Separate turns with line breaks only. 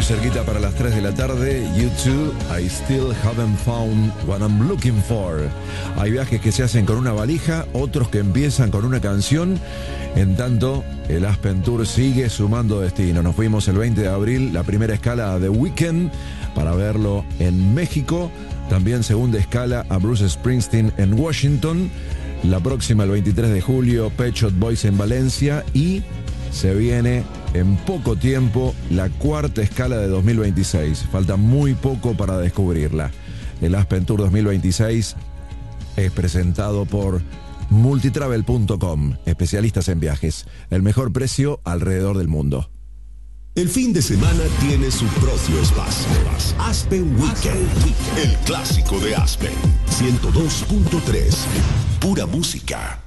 muy cerquita para las 3 de la tarde. U2, I still haven't found what I'm looking for. Hay viajes que se hacen con una valija, otros que empiezan con una canción. En tanto, el Aspen Tour sigue sumando destino. Nos fuimos el 20 de abril, la primera escala a The Weeknd, para verlo en México. También segunda escala a Bruce Springsteen en Washington. La próxima, el 23 de julio, Pet Shop Boys en Valencia. Y se viene en poco tiempo la cuarta escala de 2026. Falta muy poco para descubrirla. El Aspen Tour 2026 es presentado por multitravel.com, especialistas en viajes. El mejor precio alrededor del mundo.
El fin de semana tiene su propio espacio. Aspen Weekend, el clásico de Aspen. 102.3, pura música.